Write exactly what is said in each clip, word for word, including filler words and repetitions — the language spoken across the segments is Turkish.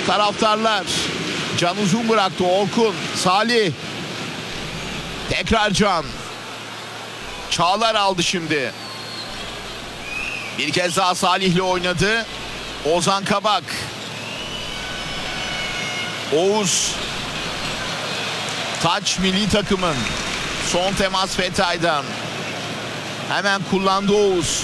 taraftarlar. Can uzun bıraktı. Orkun, Salih. Tekrar Can. Çağlar aldı şimdi. Bir kez daha Salih'le oynadı. Ozan Kabak. Oğuz. Taç milli takımın. Son temas Fetay'dan. Hemen kullandı Oğuz.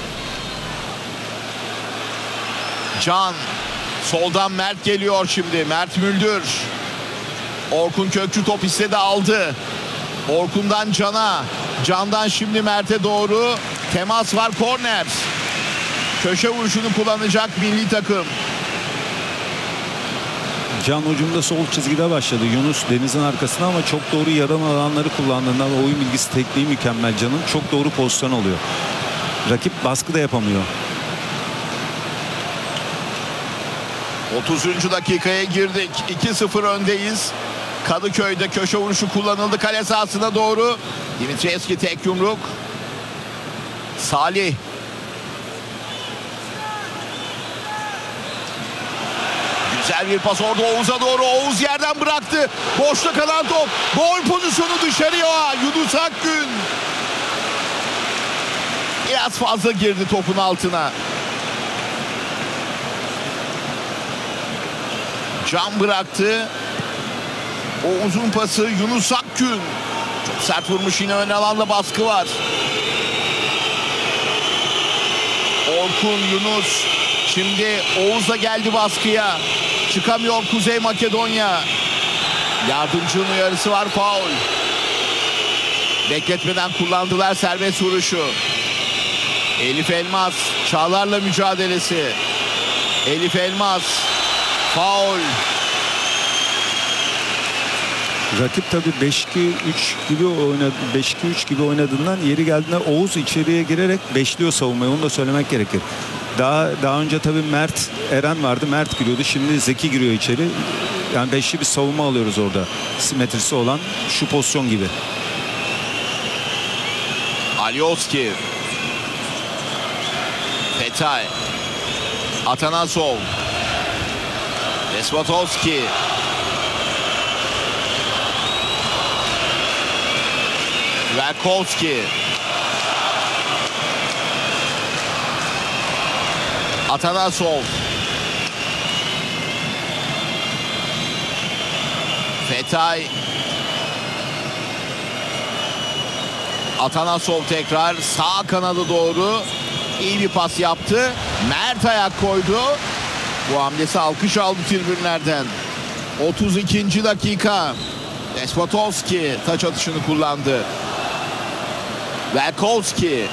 Can. Soldan Mert geliyor şimdi. Mert Müldür. Orkun Kökçü top istedi, aldı. Orkun'dan Can'a. Can'dan şimdi Mert'e doğru. Temas var, korner. Köşe vuruşunu kullanacak milli takım. Can hücumda sol çizgide başladı. Yunus Deniz'in arkasına ama çok doğru yarım alanları kullandığından oyun bilgisi, tekniği mükemmel Can'ın. Çok doğru pozisyon alıyor. Rakip baskı da yapamıyor. otuzuncu dakikaya girdik. iki sıfır öndeyiz. Kadıköy'de köşe vuruşu kullanıldı kale sahasına doğru. Dimitrievski tek yumruk. Salih. Güzel bir pas orada Oğuz'a doğru. Oğuz yerden bıraktı. Boşta kalan top. Gol pozisyonu dışarıya. Yunus Akgün. Biraz fazla girdi topun altına. Can bıraktı. O uzun pası Yunus Akgün. Çok sert vurmuş, yine ön alanda baskı var. Orkun, Yunus. Şimdi Oğuz da geldi baskıya. Çıkamıyor Kuzey Makedonya. Yardımcının uyarısı var, faul. Bekletmeden kullandılar serbest vuruşu. Elif Elmas Çağlar'la mücadelesi. Elif Elmas. Faul. Rakip tabii beş iki üç gibi oynadı. beş iki üç gibi oynadığından yeri geldiğinde Oğuz içeriye girerek beşliyor savunmayı. Onu da söylemek gerekir. Daha daha önce tabii Mert Eren vardı. Mert giriyordu. Şimdi Zeki giriyor içeri. Yani beşli bir savunma alıyoruz orada. Simetrisi olan şu pozisyon gibi. Alioski. Fetay. Atanasov. Despotovski. Verkovski. Atanasov. Fetay. Atanasov tekrar sağ kanadı doğru. İyi bir pas yaptı. Mert ayak koydu. Bu hamlesi alkış aldı tribünlerden. otuz ikinci dakika. Despotovski taç atışını kullandı. Verkovski.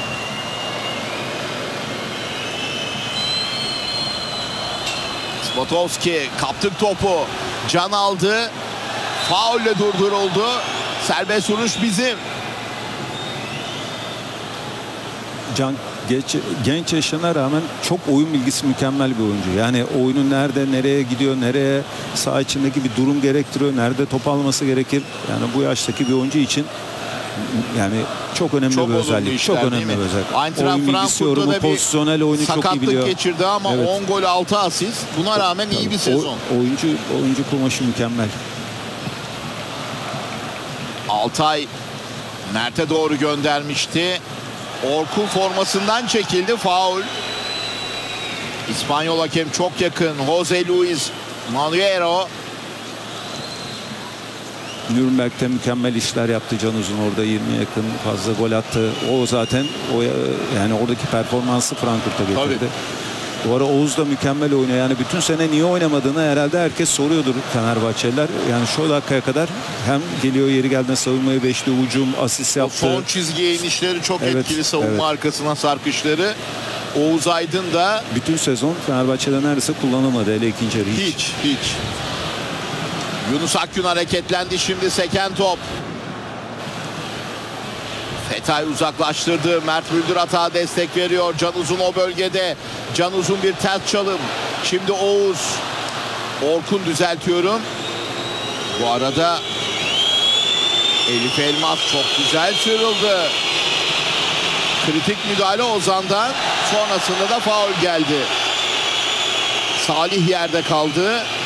Despotovski kaptık topu. Can aldı. Faulle durduruldu. Serbest vuruş bizim. Can genç, genç yaşına rağmen çok oyun bilgisi mükemmel bir oyuncu. Yani oyunun nerede, nereye gidiyor, nereye saha içindeki bir durum gerektiriyor, nerede top alması gerekir. Yani bu yaştaki bir oyuncu için yani çok önemli çok bir özellik. Işler, çok önemli bir özellik. Oyun bilgisi, yorumu, pozisyonel oyunu çok iyi biliyor. Sakatlık geçirdi ama evet. on gol altı asist. Buna rağmen Tabii, iyi bir sezon. O, oyuncu oyuncu kumaşı mükemmel. Altay Mert'e doğru göndermişti. Orkun formasından çekildi, faul. İspanyol hakem çok yakın. Jose Luis Manuero. Nürnberg'de mükemmel işler yaptı Can Uzun, orada yirmiye yakın fazla gol attı. O zaten o yani oradaki performansı Frankfurt'a getirdi. Tabii. Bu ara Oğuz da mükemmel oynuyor. Yani bütün sene niye oynamadığını herhalde herkes soruyordur Fenerbahçeliler. Yani şu dakikaya kadar hem geliyor yeri geldiğinde savunmayı beşli, hücum, asist yaptı. O son çizgiye inişleri çok evet, etkili, savunma evet. arkasına sarkışları. Oğuz Aydın da bütün sezon Fenerbahçe'de neredeyse kullanılmadı. Hele ikinci yarı hiç. Hiç, hiç. Yunus Akgün hareketlendi şimdi, seken top. Fetay uzaklaştırdı. Mert Müldür atağa destek veriyor. Can Uzun o bölgede. Can Uzun bir ters çalım. Şimdi Oğuz. Orkun düzeltiyorum. Bu arada Elif Elmas çok güzel sıyrıldı. Kritik müdahale Ozan'dan. Sonrasında da faul geldi. Salih yerde kaldı.